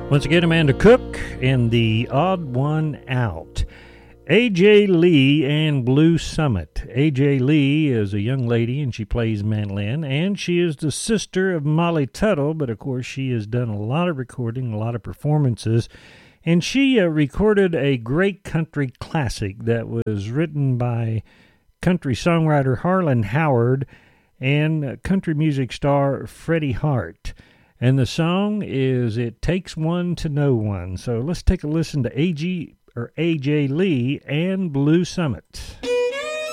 Once again, Amanda Cook and the Odd One Out. A.J. Lee and Blue Summit. A.J. Lee is a young lady and she plays mandolin, and she is the sister of Molly Tuttle, but of course she has done a lot of recording, a lot of performances, and she recorded a great country classic that was written by country songwriter Harlan Howard and country music star Freddie Hart. And the song is It Takes One to Know One. So let's take a listen to A.J. Lee and Blue Summit.